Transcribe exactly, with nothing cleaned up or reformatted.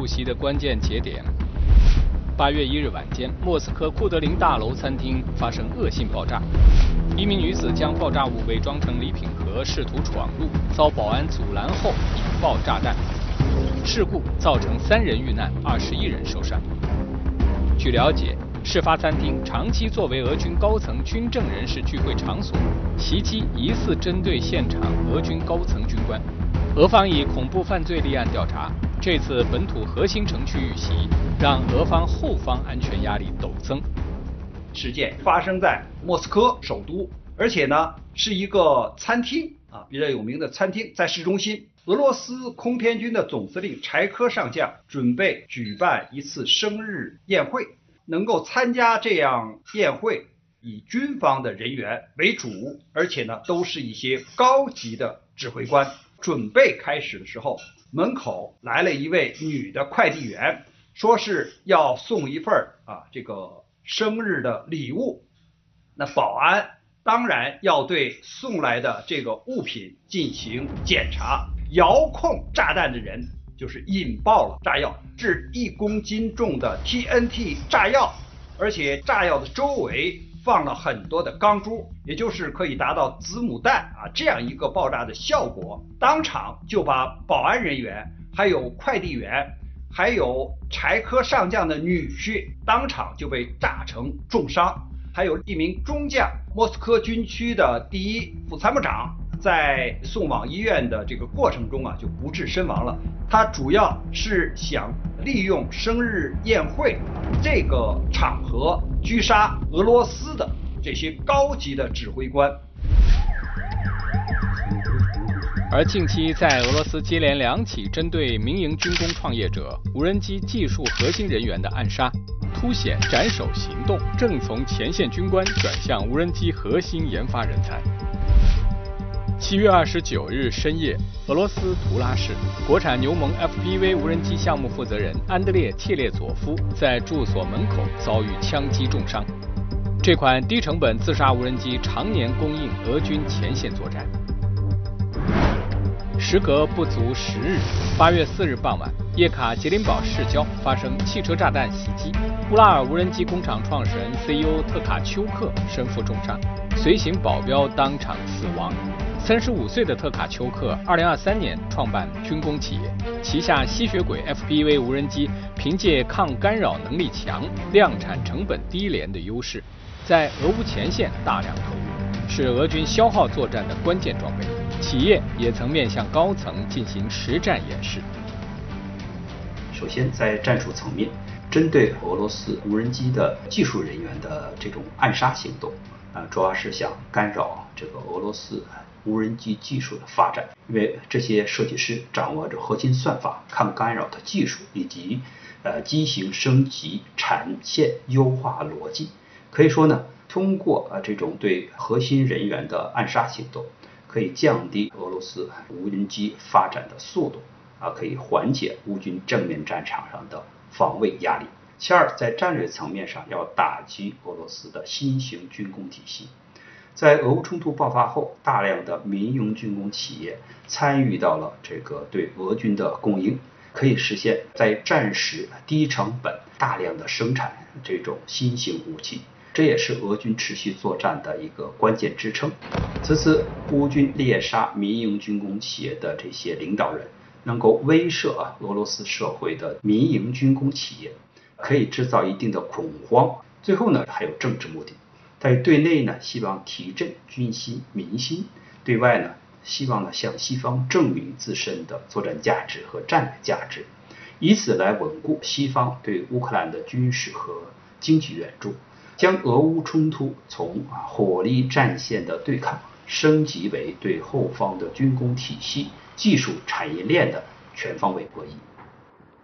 突袭的关键节点。八月一日晚间，莫斯科库德林大楼餐厅发生恶性爆炸，一名女子将爆炸物伪装成礼品盒，试图闯入，遭保安阻拦后引爆炸弹。事故造成三人遇难，二十一人受伤。据了解，事发餐厅长期作为俄军高层军政人士聚会场所，袭击疑似针对现场俄军高层军官。俄方以恐怖犯罪立案调查。这次本土核心城区遇袭，让俄方后方安全压力陡增。 事件发生在莫斯科首都，而且呢是一个餐厅啊，比较有名的餐厅，在市中心。俄罗斯空天军的总司令柴科上将准备举办一次生日宴会，能够参加这样宴会，以军方的人员为主，而且呢都是一些高级的指挥官。准备开始的时候，门口来了一位女的快递员，说是要送一份啊这个生日的礼物。那保安当然要对送来的这个物品进行检查。遥控炸弹的人就是引爆了炸药，是一公斤重的 T N T 炸药，而且炸药的周围放了很多的钢珠，也就是可以达到子母弹啊这样一个爆炸的效果。当场就把保安人员、还有快递员、还有柴科上将的女婿当场就被炸成重伤，还有一名中将，莫斯科军区的第一副参谋长，在送往医院的这个过程中啊就不治身亡了。他主要是想利用生日宴会这个场合狙杀俄罗斯的这些高级的指挥官。 而近期在俄罗斯接连两起针对民营军工创业者、无人机技术核心人员的暗杀，凸显斩首行动正从前线军官转向无人机核心研发人才。七月二十九日深夜，俄罗斯图拉市国产牛盟 F P V 无人机项目负责人安德烈·切列佐夫在住所门口遭遇枪击重伤。这款低成本自杀无人机常年供应俄军前线作战。时隔不足十日，八月四日傍晚，叶卡捷琳堡市郊发生汽车炸弹袭击，乌拉尔无人机工厂创始人 C E O 特卡丘克身负重伤，随行保镖当场死亡。三十五岁的特卡丘克，二零二三年创办军工企业，旗下吸血鬼 F P V 无人机凭借抗干扰能力强、量产成本低廉的优势，在俄乌前线大量投入，是俄军消耗作战的关键装备。企业也曾面向高层进行实战演示。 首先，在战术层面，针对俄罗斯无人机的技术人员的这种暗杀行动，啊、呃，主要是想干扰这个俄罗斯无人机技术的发展，因为这些设计师掌握着核心算法、抗干扰的技术以及呃机型升级、产线优化逻辑。可以说呢，通过呃这种对核心人员的暗杀行动，可以降低俄罗斯无人机发展的速度，啊，可以缓解乌军正面战场上的防卫压力。其二，在战略层面上要打击俄罗斯的新型军工体系。在俄乌冲突爆发后，大量的民营军工企业参与到了这个对俄军的供应，可以实现在战时低成本大量的生产这种新型武器，这也是俄军持续作战的一个关键支撑。此次乌军猎杀民营军工企业的这些领导人，能够威慑啊俄罗斯社会的民营军工企业，可以制造一定的恐慌。最后呢，还有政治目的。在对内呢，希望提振军心民心；对外呢，希望呢向西方证明自身的作战价值和战略价值，以此来稳固西方对乌克兰的军事和经济援助，将俄乌冲突从啊火力战线的对抗升级为对后方的军工体系、技术产业链的全方位博弈。